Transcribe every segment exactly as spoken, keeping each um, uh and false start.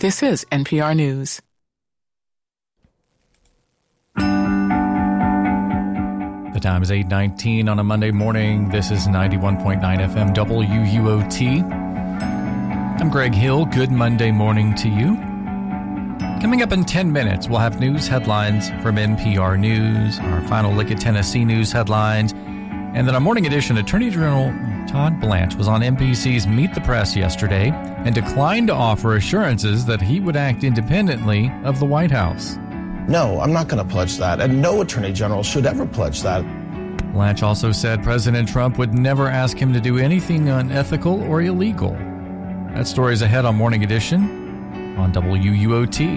This is N P R News. The time is eight nineteen on a Monday morning. This is ninety-one point nine F M W U O T. I'm Greg Hill. Good Monday morning to you. Coming up in ten minutes, we'll have news headlines from N P R News, our final look at Tennessee news headlines, and then our morning edition, Attorney General Todd Blanche was on N B C's Meet the Press yesterday and declined to offer assurances that he would act independently of the White House. No, I'm not going to pledge that, and no attorney general should ever pledge that. Blanche also said President Trump would never ask him to do anything unethical or illegal. That story is ahead on Morning Edition on W U O T.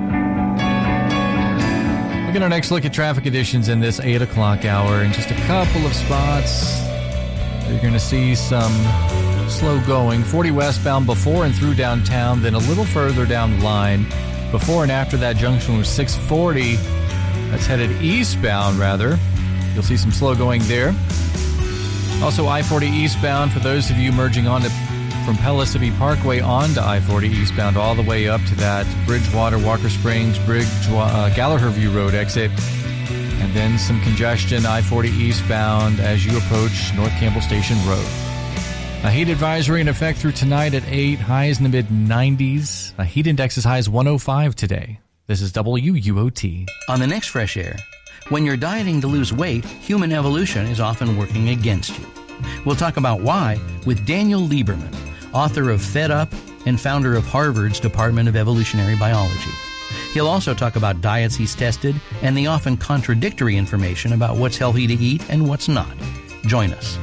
We'll get our next look at traffic conditions in this eight o'clock hour. In just a couple of spots, you're going to see some slow going. forty westbound before and through downtown, then a little further down the line. Before and after that junction was six forty. That's headed eastbound, rather. You'll see some slow going there. Also, I forty eastbound for those of you merging on to, from Pellissippi Parkway onto I forty eastbound all the way up to that Bridgewater, Walker Springs, Bridge, uh, Gallagher View Road exit. And then some congestion I forty eastbound as you approach North Campbell Station Road. A heat advisory in effect through tonight at eight, highs in the mid nineties. A heat index is high as one oh five today. This is W U O T. On the next Fresh Air, when you're dieting to lose weight, human evolution is often working against you. We'll talk about why with Daniel Lieberman, author of Fed Up and founder of Harvard's Department of Evolutionary Biology. He'll also talk about diets he's tested and the often contradictory information about what's healthy to eat and what's not. Join us.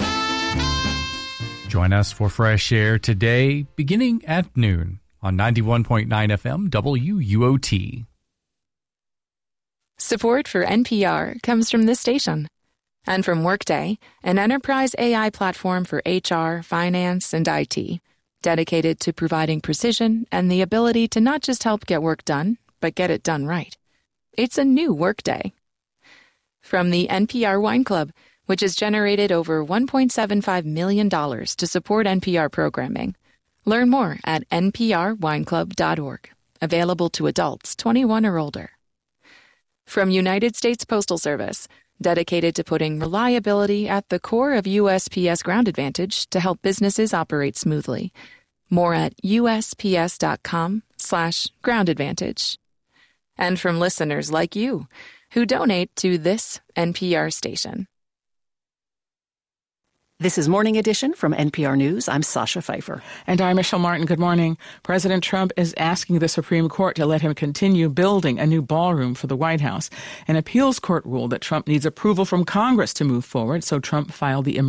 Join us for Fresh Air today, beginning at noon on ninety-one point nine F M W U O T. Support for N P R comes from this station and from Workday, an enterprise A I platform for H R, finance, and I T, dedicated to providing precision and the ability to not just help get work done, but get it done right. It's a new Workday. From the N P R Wine Club, which has generated over one point seven five million dollars to support N P R programming. Learn more at N P R wine club dot org. Available to adults twenty-one or older. From United States Postal Service, dedicated to putting reliability at the core of U S P S Ground Advantage to help businesses operate smoothly. More at U S P S dot com slash ground advantage. And from listeners like you, who donate to this N P R station. This is Morning Edition from N P R News. I'm Sasha Pfeiffer. And I'm Michelle Martin. Good morning. President Trump is asking the Supreme Court to let him continue building a new ballroom for the White House. An appeals court ruled that Trump needs approval from Congress to move forward, so Trump filed the